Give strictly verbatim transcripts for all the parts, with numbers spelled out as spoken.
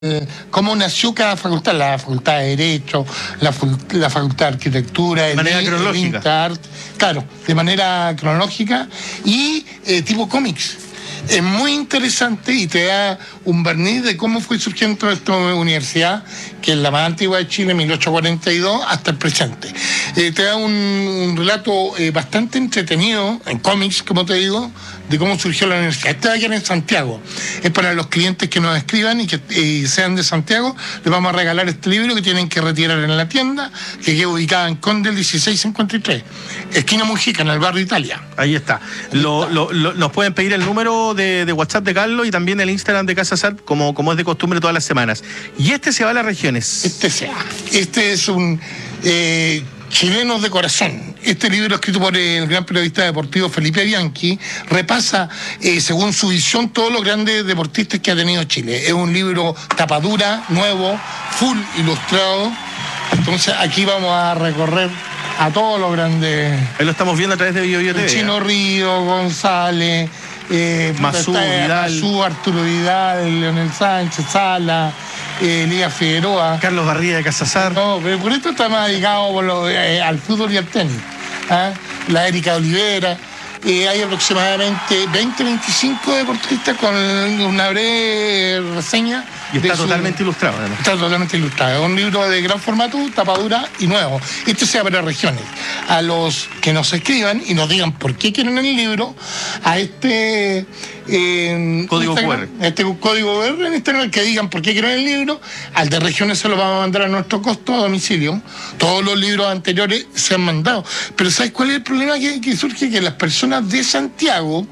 Eh, cómo nació cada facultad, la facultad de Derecho, la, la facultad de Arquitectura, de manera el, cronológica. El Art, claro, de manera cronológica y eh, tipo cómics. Es muy interesante y te da un barniz de cómo fue surgiendo esta universidad, que es la más antigua de Chile, mil ochocientos cuarenta y dos, hasta el presente. Eh, te da un, un relato eh, bastante entretenido, en cómics, como te digo, de cómo surgió la universidad. Este va a quedar en Santiago. Es para los clientes que nos escriban y que eh, sean de Santiago. Les vamos a regalar este libro que tienen que retirar en la tienda, que queda ubicada en Conde dieciséis cincuenta y tres, esquina Mujica, en el barrio Italia. Ahí está. Lo, lo, lo, nos pueden pedir el número de, de WhatsApp de Carlos y también el Instagram de Casa Sal, como, como es de costumbre todas las semanas. Y este se va a las regiones. Este sea. Este es un eh, Chilenos de Corazón. Este libro, escrito por el gran periodista deportivo Felipe Bianchi, repasa, eh, según su visión, todos los grandes deportistas que ha tenido Chile. Es un libro tapadura, nuevo, full ilustrado. Entonces aquí vamos a recorrer a todos los grandes. Ahí lo estamos viendo a través de Bio Bio T V. Chino Río, González, eh, Masú, Vidal, Masú, Arturo Vidal, Leonel Sánchez, Sala, eh, Elías Figueroa. Carlos Barría de Casazar. No, pero por esto está más dedicado por lo, eh, al fútbol y al tenis. ¿Ah? La Erika Olivera. Eh, hay aproximadamente veinte, veinticinco deportistas con una breve reseña. Y está su, totalmente ilustrado, además. Está totalmente ilustrado. Es un libro de gran formato, tapadura y nuevo. Esto sea para regiones. A los que nos escriban y nos digan por qué quieren el libro, a este eh, código Instagram, cu erre. a este código cu erre en Instagram, que digan por qué quieren el libro, al de regiones se lo vamos a mandar a nuestro costo a domicilio. Todos los libros anteriores se han mandado. Pero ¿sabes cuál es el problema que, que surge? Que las personas de Santiago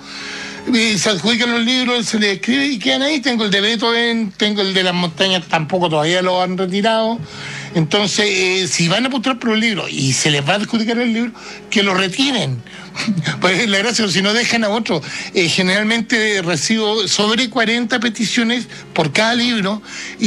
se adjudican los libros, se les escribe y quedan ahí. Tengo el de Beethoven, tengo el de las montañas, tampoco todavía lo han retirado. Entonces, eh, si van a apostar por un libro y se les va a adjudicar el libro, que lo retiren. Pues la gracia, si no dejan a otro. Eh, generalmente recibo sobre cuarenta peticiones por cada libro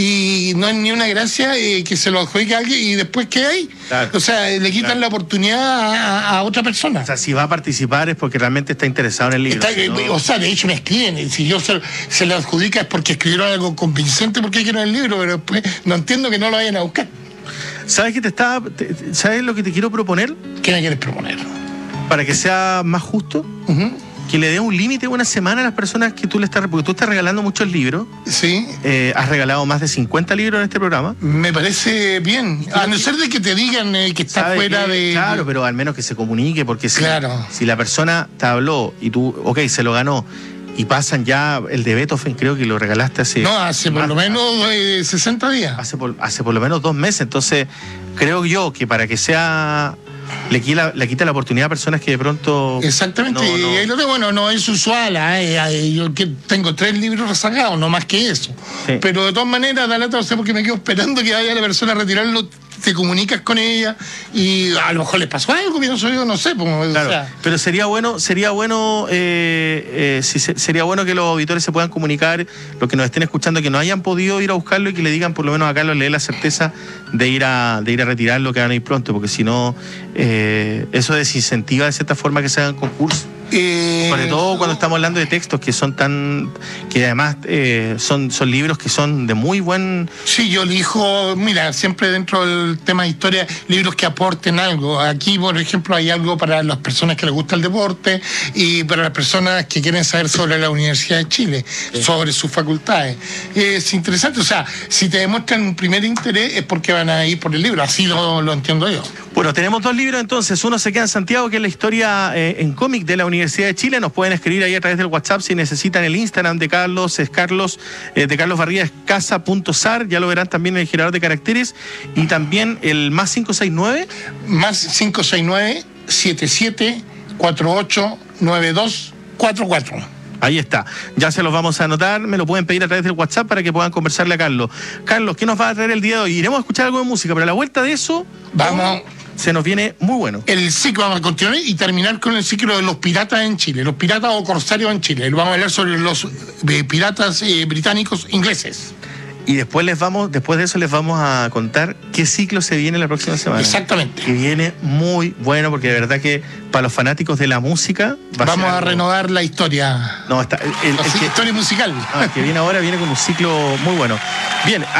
y no es ni una gracia eh, que se lo adjudique a alguien y después quede ahí. Claro. O sea, le quitan claro. la oportunidad a, a otra persona. O sea, si va a participar es porque realmente está interesado en el libro. Está, si no... O sea, de hecho me escriben. Si yo se, se lo adjudica es porque escribieron algo convincente porque quieren el libro, pero después no entiendo que no lo vayan a buscar. ¿Sabes qué te estaba, te, ¿sabes lo que te quiero proponer? ¿Qué me quieres proponer? Para que sea más justo, uh-huh. que le dé un límite una semana a las personas que tú le estás... Porque tú estás regalando muchos libros. Sí. Eh, has regalado más de cincuenta libros en este programa. Me parece bien. A no ser de que te digan eh, que está fuera que, de... Claro, pero al menos que se comunique, porque si, claro. si la persona te habló y tú, ok, se lo ganó, y pasan ya el de Beethoven, creo que lo regalaste hace... No, hace más, por lo menos eh, sesenta días. Hace por, hace por lo menos dos meses. Entonces, creo yo que para que sea... Le quita, le quita la oportunidad a personas que de pronto... Exactamente, no, no. y lo de bueno, no es usual, ¿eh? Yo tengo tres libros rezagados, no más que eso. Sí. Pero de todas maneras, da lata, o sea, porque me quedo esperando que vaya la persona a retirarlo, te comunicas con ella y a lo mejor les pasó algo, que no soy yo, no sé. Pues, claro, o sea. Pero sería bueno, sería bueno, eh, eh, si se, sería bueno que los auditores se puedan comunicar, los que nos estén escuchando, que no hayan podido ir a buscarlo y que le digan, por lo menos a Carlos, le dé la certeza de ir a, de ir a retirarlo, que van a ir pronto, porque si no, eh, eso desincentiva de cierta forma que se hagan concursos. Eh, Sobre todo cuando estamos hablando de textos que son tan... que además eh, son, son libros que son de muy buen... Sí, yo elijo, mira, siempre dentro del tema de historia, libros que aporten algo. Aquí, por ejemplo, hay algo para las personas que les gusta el deporte y para las personas que quieren saber sobre la Universidad de Chile, sí. sobre sus facultades. Es interesante, o sea, si te demuestran un primer interés es porque van a ir por el libro, así lo, lo entiendo yo. Bueno, tenemos dos libros entonces, uno se queda en Santiago, que es la historia eh, en cómic de la Universidad de Chile. Nos pueden escribir ahí a través del WhatsApp si necesitan el Instagram de Carlos, es Carlos, eh, de Carlos Barría, es casa punto sar, ya lo verán también en el generador de caracteres, y también el más cinco seis nueve. Más cinco seis nueve, siete siete cuatro ocho nueve dos cuatro cuatro. Ahí está, ya se los vamos a anotar, me lo pueden pedir a través del WhatsApp para que puedan conversarle a Carlos. Carlos, ¿qué nos va a traer el día de hoy? Iremos a escuchar algo de música, pero a la vuelta de eso... Vamos... Se nos viene muy bueno. El ciclo, vamos a continuar y terminar con el ciclo de los piratas en Chile, los piratas o corsarios en Chile. Vamos a hablar sobre los eh, piratas eh, británicos ingleses. Y después les vamos, después de eso les vamos a contar qué ciclo se viene la próxima semana. Exactamente. Que viene muy bueno, porque de verdad que para los fanáticos de la música va vamos a, a renovar la historia. No, está el, el, la el que, historia musical. No, el que viene ahora viene con un ciclo muy bueno. Bien.